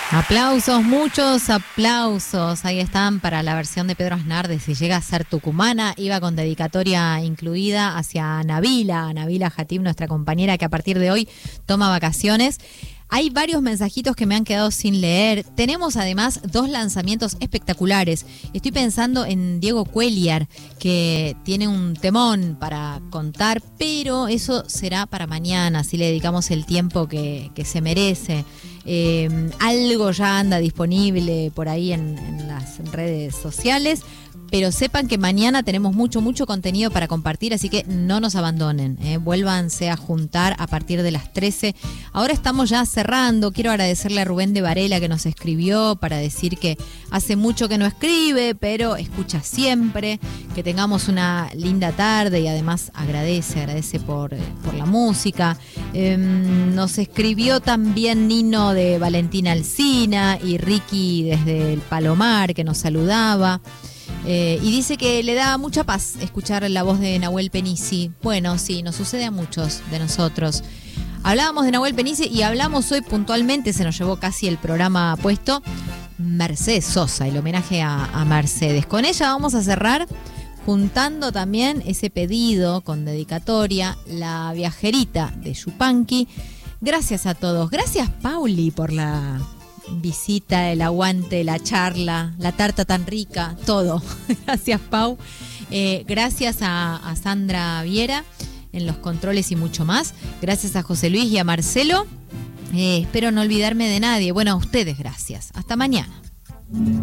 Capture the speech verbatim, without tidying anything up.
Aplausos, muchos aplausos. Ahí están para la versión de Pedro Aznar de Si llega a ser tucumana. Iba con dedicatoria incluida hacia Nabila, Nabila Jatib, nuestra compañera que a partir de hoy toma vacaciones. Hay varios mensajitos que me han quedado sin leer. Tenemos además dos lanzamientos espectaculares. Estoy pensando en Diego Cuellar, que tiene un temón para contar, pero eso será para mañana, si le dedicamos el tiempo que, que se merece. Eh, algo ya anda disponible por ahí en, en las redes sociales, pero sepan que mañana tenemos mucho, mucho contenido para compartir, así que no nos abandonen, ¿eh? Vuélvanse a juntar a partir de las trece. Ahora estamos ya cerrando. Quiero agradecerle a Rubén de Varela que nos escribió para decir que hace mucho que no escribe, pero escucha siempre. Que tengamos una linda tarde y además agradece, agradece por, por la música. Eh, nos escribió también Nino de Valentina Alsina y Ricky desde el Palomar que nos saludaba. Eh, y dice que le da mucha paz escuchar la voz de Nahuel Penici. Bueno, sí, nos sucede a muchos de nosotros. Hablábamos de Nahuel Penici y hablamos hoy puntualmente, se nos llevó casi el programa puesto, Mercedes Sosa, el homenaje a, a Mercedes. Con ella vamos a cerrar juntando también ese pedido con dedicatoria, La Viajerita de Yupanqui. Gracias a todos. Gracias, Pauli, por la visita, el aguante, la charla, la tarta tan rica, todo. Gracias, Pau. Eh, gracias a, a Sandra Viera en los controles y mucho más. Gracias a José Luis y a Marcelo. Eh, espero no olvidarme de nadie. Bueno, a ustedes gracias. Hasta mañana.